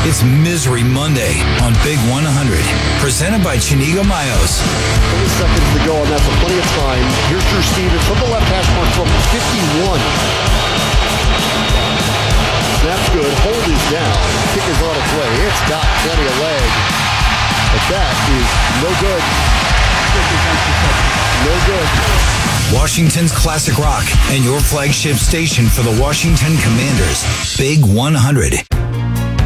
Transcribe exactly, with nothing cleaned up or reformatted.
It's Misery Monday on Big one hundred, presented by Chinigo Mayos. twenty seconds to go, and that's a plenty of time. Here's Drew Stevens from the left hash mark from fifty-one. Snap's good. Hold is down. Kick is on its way. It's got plenty of leg. But that is no good. No good. Washington's classic rock and your flagship station for the Washington Commanders. Big one hundred.